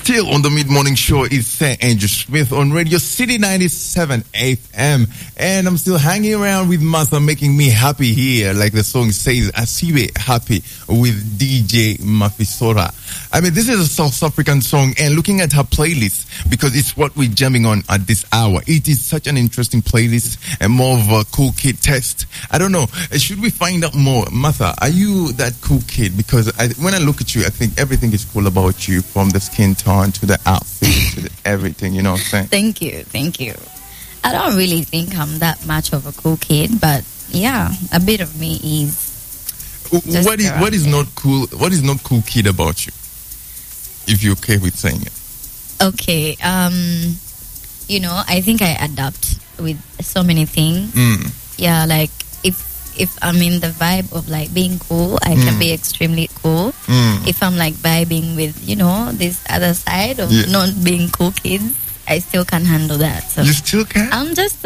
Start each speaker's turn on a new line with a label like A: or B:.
A: Still on the mid-morning show is Sir Andrew Smith on Radio City 97 FM. And I'm still hanging around with Martha, making me happy here. Like the song says, Asibe happy with DJ Mafisora. I mean, this is a South African song, and looking at her playlist, because it's what we're jamming on at this hour. It is such an interesting playlist and more of a cool kid test. I don't know. Should we find out more? Martha, are you that cool kid? Because when I look at you, I think everything is cool about you, from the skin tone to the outfit to everything, you know what I'm saying?
B: Thank you. I don't really think I'm that much of a cool kid, but yeah, a bit of me is.
A: What is not cool? What is not cool kid about you? If you're okay with saying it.
B: Okay, you know, I think I adapt with so many things. Yeah, like if I'm in the vibe of like being cool, I can be extremely cool. If I'm like vibing with, you know, this other side of not being cool kids, I still can't handle that. So
A: you still can?
B: I'm just